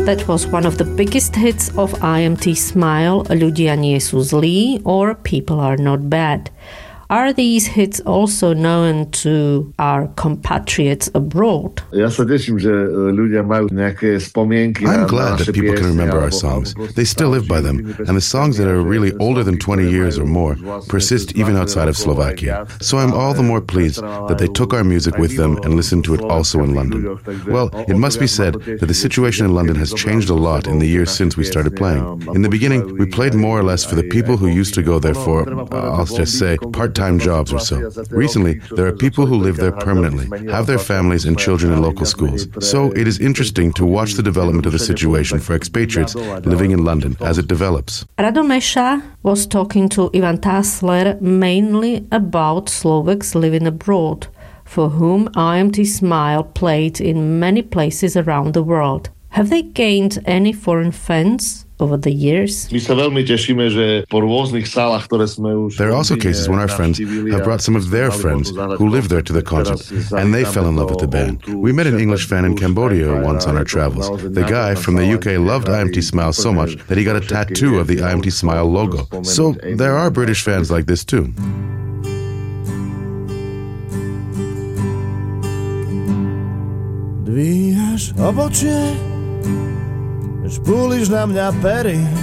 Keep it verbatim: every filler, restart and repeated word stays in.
That was one of the biggest hits of I M T Smile, Ľudia nie sú zlí or People are not bad. Are these hits also known to our compatriots abroad? Ja sa teším, že ľudia majú nejaké spomienky. I'm glad that people can remember our songs. They still live by them, and the songs that are really older than twenty years or more persist even outside of Slovakia. So I'm all the more pleased that they took our music with them and listened to it also in London. Well, it must be said that the situation in London has changed a lot in the years since we started playing. In the beginning, we played more or less for the people who used to go there for, uh, I'll just say, part-time jobs or so. Recently, there are people who live there permanently, have their families and children in local schools. So it is interesting to watch the development of the situation for expatriates living in London as it develops. Radomesha was talking to Ivan Tasler mainly about Slovaks living abroad, for whom I M T Smile played in many places around the world. Have they gained any foreign fans over the years? My sa veľmi tešíme, že po rôznych sálach, ktoré sme už... There are also cases when our friends have brought some of their friends who live there to the concert, and they fell in love with the band. We met an English fan in Cambodia once on our travels. The guy from the U K loved I M T Smile so much that he got a tattoo of the I M T Smile logo. So there are British fans like this too. Dvíhaš obočie, špúliš na mňa pery,